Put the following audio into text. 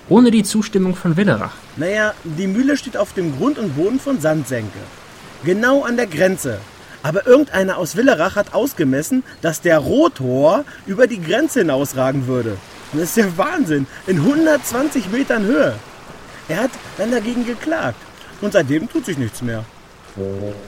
Ohne die Zustimmung von Willerach. Naja, die Mühle steht auf dem Grund und Boden von Sandsenke. Genau an der Grenze. Aber irgendeiner aus Willerach hat ausgemessen, dass der Rotor über die Grenze hinausragen würde. Und das ist ja Wahnsinn. In 120 Metern Höhe. Er hat dann dagegen geklagt. Und seitdem tut sich nichts mehr.